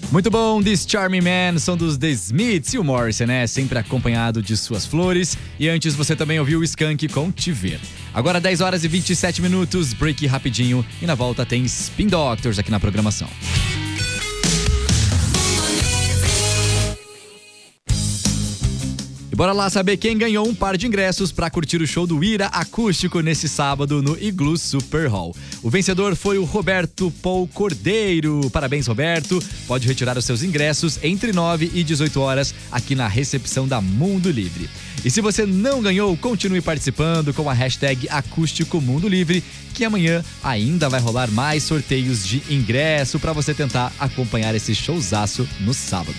Muito bom, This Charming Man, são dos The Smiths e o Morrison, né? Sempre acompanhado de suas flores. E antes você também ouviu o Skank com Te Ver. Agora 10 horas e 27 minutos, break rapidinho. E na volta tem Spin Doctors aqui na programação. Bora lá saber quem ganhou um par de ingressos para curtir o show do Ira acústico nesse sábado no Igloo Super Hall. O vencedor foi o Roberto Paul Cordeiro. Parabéns, Roberto. Pode retirar os seus ingressos entre 9 e 18 horas aqui na recepção da Mundo Livre. E se você não ganhou, continue participando com a hashtag Acústico Mundo Livre, que amanhã ainda vai rolar mais sorteios de ingresso para você tentar acompanhar esse showzaço no sábado.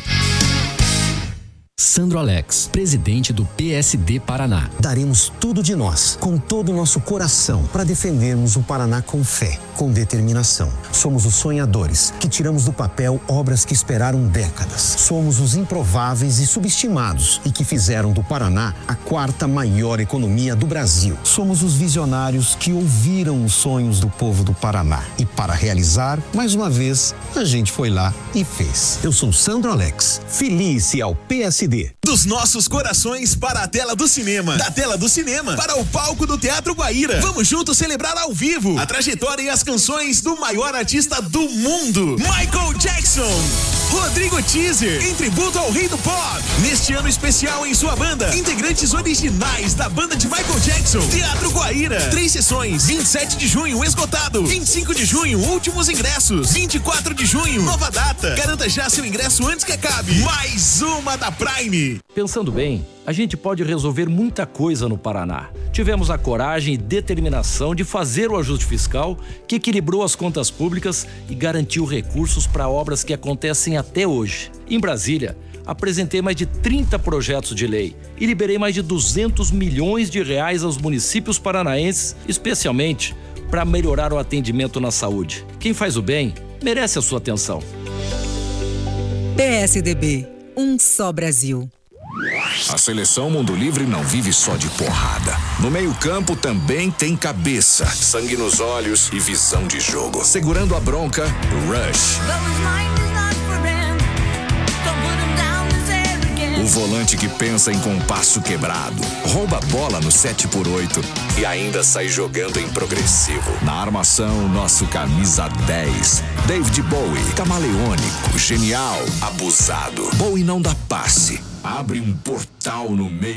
Sandro Alex, presidente do PSD Paraná. Daremos tudo de nós, com todo o nosso coração, para defendermos o Paraná com fé, com determinação. Somos os sonhadores, que tiramos do papel obras que esperaram décadas. Somos os improváveis e subestimados, e que fizeram do Paraná a 4ª maior economia do Brasil. Somos os visionários que ouviram os sonhos do povo do Paraná. E para realizar, mais uma vez, a gente foi lá e fez. Eu sou Sandro Alex, feliz ao PSD. Dos nossos corações para a tela do cinema. Da tela do cinema para o palco do Teatro Guaíra. Vamos juntos celebrar ao vivo a trajetória e as canções do maior artista do mundo, Michael Jackson. Rodrigo Teaser, em tributo ao rei do pop. Neste ano especial em sua banda, integrantes originais da banda de Michael Jackson. Teatro Guaíra. 3 sessões. 27 de junho, esgotado. 25 de junho, últimos ingressos. 24 de junho, nova data. Garanta já seu ingresso antes que acabe. Mais uma da Prime. Pensando bem, a gente pode resolver muita coisa no Paraná. Tivemos a coragem e determinação de fazer o ajuste fiscal que equilibrou as contas públicas e garantiu recursos para obras que acontecem até hoje. Em Brasília, apresentei mais de 30 projetos de lei e liberei mais de 200 milhões de reais aos municípios paranaenses, especialmente para melhorar o atendimento na saúde. Quem faz o bem merece a sua atenção. PSDB, um só Brasil. A seleção Mundo Livre não vive só de porrada. No meio-campo também tem cabeça, sangue nos olhos e visão de jogo. Segurando a bronca, Rush. O volante que pensa em compasso quebrado, rouba a bola no 7x8 e ainda sai jogando em progressivo. Na armação, nosso camisa 10. David Bowie, camaleônico, genial, abusado. Bowie não dá passe, abre um portal no meio